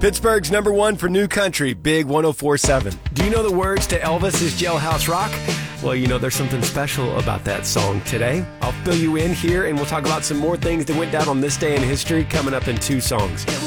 Pittsburgh's number one for new country, Big 104.7. Do you know the words to Elvis's Jailhouse Rock? Well, you know, there's something special about that song today. I'll fill you in here, and we'll talk about some more things that went down on this day in history coming up in 2 songs.